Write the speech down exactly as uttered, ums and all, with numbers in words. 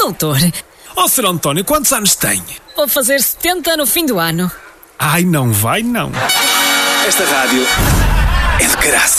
doutor. Ó, senhor António, quantos anos tem? Vou fazer setenta no fim do ano. Ai, não vai não. Esta rádio é de graça.